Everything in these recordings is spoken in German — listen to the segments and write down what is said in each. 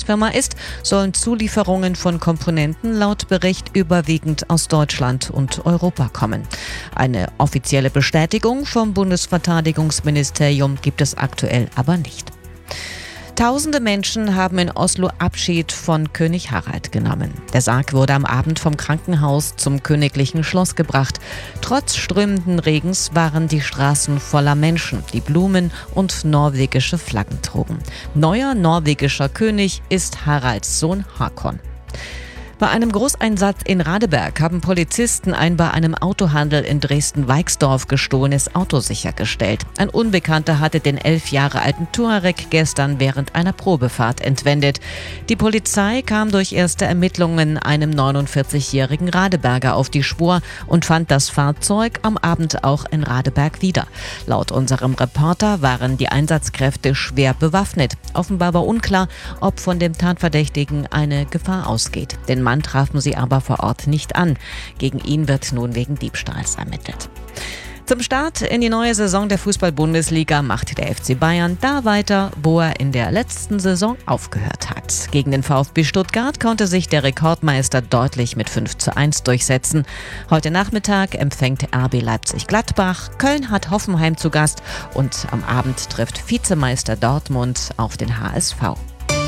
US-Firma ist, sollen Zulieferungen von Komponenten laut Bericht überwiegend aus Deutschland und Europa kommen. Eine offizielle Bestätigung vom Bundesverteidigungsministerium gibt es aktuell aber nicht. Tausende Menschen haben in Oslo Abschied von König Harald genommen. Der Sarg wurde am Abend vom Krankenhaus zum königlichen Schloss gebracht. Trotz strömenden Regens waren die Straßen voller Menschen, die Blumen und norwegische Flaggen trugen. Neuer norwegischer König ist Haralds Sohn Håkon. Bei einem Großeinsatz in Radeberg haben Polizisten ein bei einem Autohandel in Dresden-Weixdorf gestohlenes Auto sichergestellt. Ein Unbekannter hatte den 11 Jahre alten Touareg gestern während einer Probefahrt entwendet. Die Polizei kam durch erste Ermittlungen einem 49-jährigen Radeberger auf die Spur und fand das Fahrzeug am Abend auch in Radeberg wieder. Laut unserem Reporter waren die Einsatzkräfte schwer bewaffnet. Offenbar war unklar, ob von dem Tatverdächtigen eine Gefahr ausgeht. Den Mann trafen sie aber vor Ort nicht an. Gegen ihn wird nun wegen Diebstahls ermittelt. Zum Start in die neue Saison der Fußball-Bundesliga macht der FC Bayern da weiter, wo er in der letzten Saison aufgehört hat. Gegen den VfB Stuttgart konnte sich der Rekordmeister deutlich mit 5:1 durchsetzen. Heute Nachmittag empfängt RB Leipzig Gladbach, Köln hat Hoffenheim zu Gast und am Abend trifft Vizemeister Dortmund auf den HSV.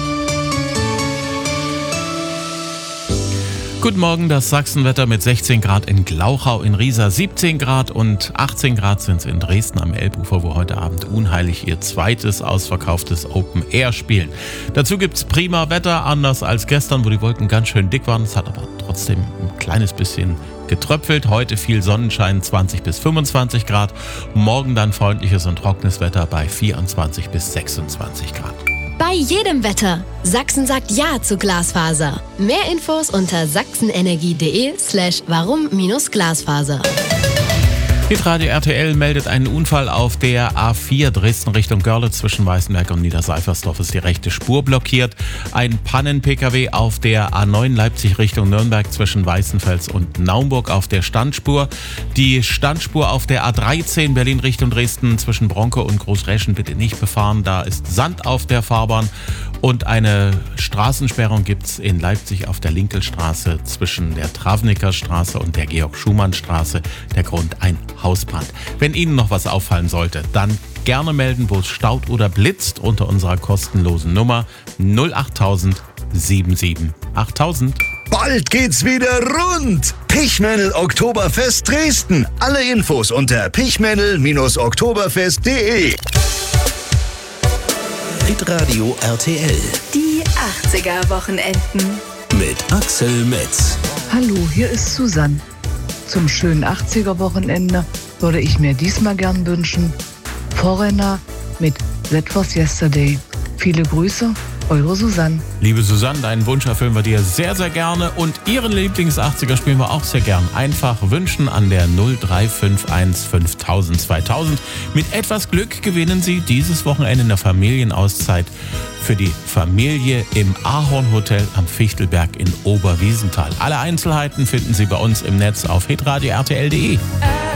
Guten Morgen, das Sachsenwetter mit 16 Grad in Glauchau, in Riesa 17 Grad und 18 Grad sind es in Dresden am Elbufer, wo heute Abend Unheilig ihr zweites ausverkauftes Open Air spielen. Dazu gibt's prima Wetter, anders als gestern, wo die Wolken ganz schön dick waren. Es hat aber trotzdem ein kleines bisschen getröpfelt. Heute viel Sonnenschein, 20 bis 25 Grad. Morgen dann freundliches und trockenes Wetter bei 24 bis 26 Grad. Bei jedem Wetter. Sachsen sagt Ja zu Glasfaser. Mehr Infos unter sachsenenergie.de/warum-Glasfaser. Hitradio RTL meldet einen Unfall auf der A4 Dresden Richtung Görlitz zwischen Weißenberg und Niederseifersdorf ist die rechte Spur blockiert. Ein Pannen-Pkw auf der A9 Leipzig Richtung Nürnberg zwischen Weißenfels und Naumburg auf der Standspur. Die Standspur auf der A13 Berlin Richtung Dresden zwischen Bronke und Großräschen bitte nicht befahren. Da ist Sand auf der Fahrbahn. Und eine Straßensperrung gibt's in Leipzig auf der Linkelstraße zwischen der Travniker Straße und der Georg-Schumann-Straße. Der Grund ein Hausbrand. Wenn Ihnen noch was auffallen sollte, dann gerne melden, wo es staut oder blitzt unter unserer kostenlosen Nummer 08000 77 8000. Bald geht's wieder rund! Pichmännel Oktoberfest Dresden. Alle Infos unter pichmännel-oktoberfest.de. Hitradio RTL. Die 80er-Wochenenden. Mit Axel Metz. Hallo, hier ist Susanne. Zum schönen 80er-Wochenende würde ich mir diesmal gern wünschen Foreigner mit That Was Yesterday. Viele Grüße, eure Susanne. Liebe Susanne, deinen Wunsch erfüllen wir dir sehr, sehr gerne und Ihren Lieblings-80er spielen wir auch sehr gern. Einfach wünschen an der 0351 5000 2000. Mit etwas Glück gewinnen Sie dieses Wochenende eine Familienauszeit für die Familie im Ahornhotel am Fichtelberg in Oberwiesenthal. Alle Einzelheiten finden Sie bei uns im Netz auf hitradio rtl.de.